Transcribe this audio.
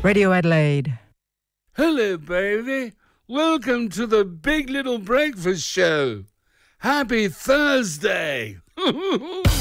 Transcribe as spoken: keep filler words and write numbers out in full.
Radio Adelaide. Hello, baby. Welcome to the Big Little Breakfast Show. Happy Thursday.